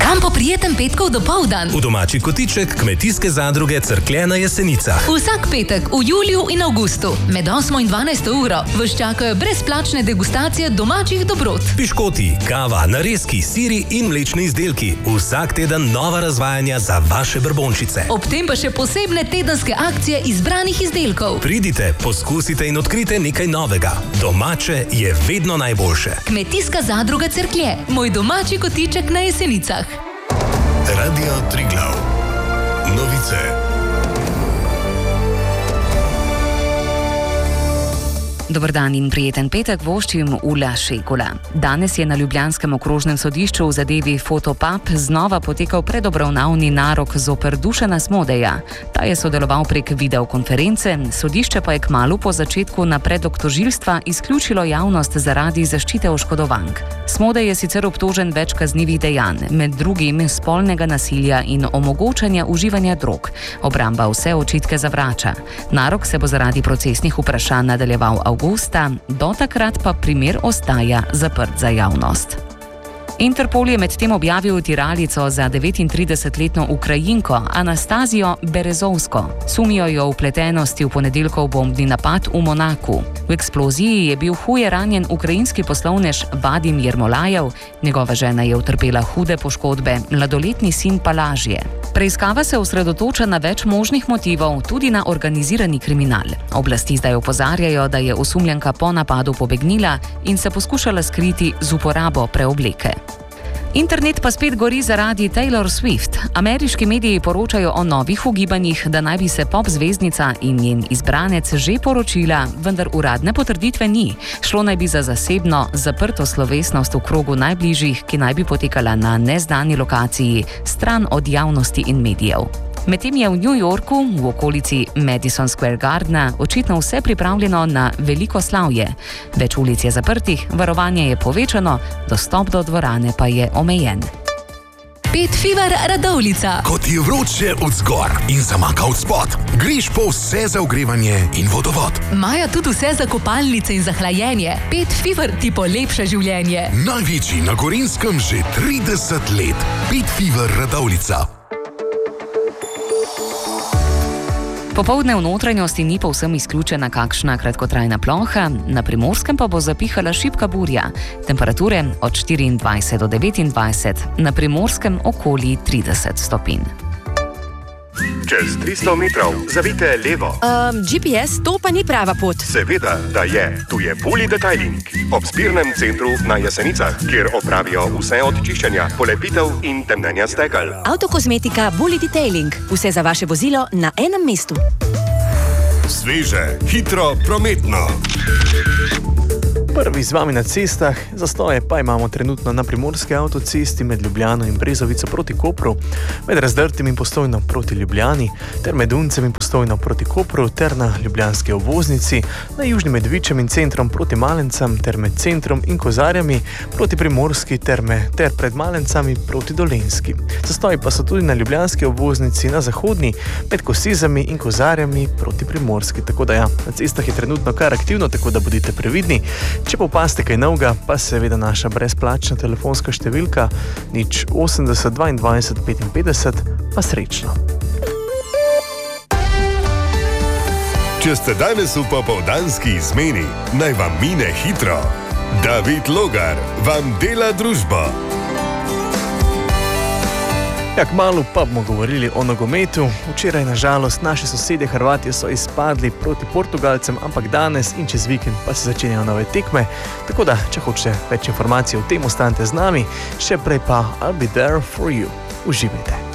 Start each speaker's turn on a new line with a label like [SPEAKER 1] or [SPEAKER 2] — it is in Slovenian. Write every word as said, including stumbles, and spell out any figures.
[SPEAKER 1] Kam po prijeten petkov dopoldan?
[SPEAKER 2] V domači kotiček Kmetijske zadruge Cerklje na Jesenicah.
[SPEAKER 1] Vsak petek v juliju in avgustu med osmo in dvanajsto uro vas čakajo brezplačne degustacije domačih dobrot.
[SPEAKER 2] Piškoti, kava, narezki, siri in mlečni izdelki. Vsak teden nova razvajanja za vaše brbončice.
[SPEAKER 1] Ob tem pa še posebne tedenske akcije izbranih izdelkov.
[SPEAKER 2] Pridite, poskusite in odkrite nekaj novega. Domače je vedno najboljše.
[SPEAKER 1] Kmetijska zadruga Cerklje, moj domači kotiček na Jesenicah.
[SPEAKER 3] Radio Triglav. Novice.
[SPEAKER 4] Dober dan in prijeten petek voščim Ula Šekula. Danes je na ljubljanskem okrožnem sodišču v zadevi Fotopub znova potekal predobravnavni narok zoper Dušana Smodeja. Ta je sodeloval prek videokonference, sodišče pa je kmalu po začetku na predlog tožilstva izključilo javnost zaradi zaščite oškodovank. Smodej je sicer obtožen več kaznivih dejanj, med drugim spolnega nasilja in omogočanja uživanja drog. Obramba vse očitke zavrača. Narok se bo zaradi procesnih vprašanj nadaljeval avgusta, do takrat pa primer ostaja zaprt za javnost. Interpol je medtem objavil tiralico za devetintridesetletno Ukrajinko Anastazijo Berezovsko. Sumijo jo vpletenosti v ponedeljkov bombni napad v Monaku. V eksploziji je bil huje ranjen ukrajinski poslovnež Vadim Jermolajev, njegova žena je utrpela hude poškodbe, mladoletni sin pa lažje. Preiskava se osredotoča na več možnih motivov, tudi na organizirani kriminal. Oblasti zdaj opozarjajo, da je osumljenka po napadu pobegnila in se poskušala skriti z uporabo preobleke. Internet pa spet gori zaradi Taylor Swift. Ameriški mediji poročajo o novih ugibanjih, da naj bi se pop zvezdnica in njen izbranec že poročila, vendar uradne potrditve ni. Šlo naj bi za zasebno, zaprto slovesnost v krogu najbližjih, ki naj bi potekala na neznani lokaciji, stran od javnosti in medijev. Medtem je v New Yorku, v okolici Madison Square Gardena, očitno vse pripravljeno na veliko slavje. Več ulic je zaprtih, varovanje je povečano, dostop do dvorane pa je omejen.
[SPEAKER 1] Pet Fever Radovljica.
[SPEAKER 3] Ko ti je vroče od zgor in zamaka od spod, greš po vse za ogrevanje in vodovod.
[SPEAKER 1] Maja tudi vse za kopalnice in za hlajenje. Pet Fever ti polepša življenje.
[SPEAKER 3] Največji na Gorenjskem že trideset let. Pet Fever Radovljica.
[SPEAKER 4] Popoldne v notranjosti ni povsem izključena kakšna kratkotrajna ploha, na Primorskem pa bo zapihala šibka burja. Temperature od štiriindvajset do devetindvajset, na Primorskem okoli trideset stopinj.
[SPEAKER 5] Čez tristo metrov zavite levo.
[SPEAKER 6] Um, G P S, to pa ni prava pot.
[SPEAKER 5] Seveda, da je. Tu je Bully Detailing. Ob zbirnem centru na Jesenicah, kjer opravijo vse od čiščenja, polepitev in temnenja stekel.
[SPEAKER 6] Avtokozmetika Bully Detailing. Vse za vaše vozilo na enem mestu.
[SPEAKER 3] Sveže, hitro, prometno.
[SPEAKER 7] Prvi z vami na cestah, zastoje pa imamo trenutno na primorski avtocesti med Ljubljano in Brezovico proti Kopru, med Razdrtim in Postojno proti Ljubljani, ter med Uncem in Postojno proti Kopru, ter na ljubljanski obvoznici, na južni med Vičem in centrom proti Malencam, ter med centrom in Kozarjami proti Primorski, ter, me, ter pred Malencami proti Dolenjski. Zastoji pa so tudi na ljubljanski obvoznici na zahodni, med Kosizami in Kozarjami proti Primorski. Tako da ja, na cestah je trenutno kar aktivno, tako da bodite previdni. Če pa opaste kaj novega, pa seveda naša brezplačna telefonska številka nič osemdeset dvaindvajset petinpetdeset, pa srečno.
[SPEAKER 3] Če ste danes v popoldanski izmeni, naj vam mine hitro. David Logar vam dela družbo.
[SPEAKER 7] Ja, kmalu pa bomo govorili o nogometu. Včeraj, na žalost, naši sosedje Hrvatje so izpadli proti Portugalcem, ampak danes in čez vikend pa se začenjajo nove tekme. Tako da, če hočete več informacij o tem, ostanite z nami. Še prej pa I'll be there for you. Uživajte.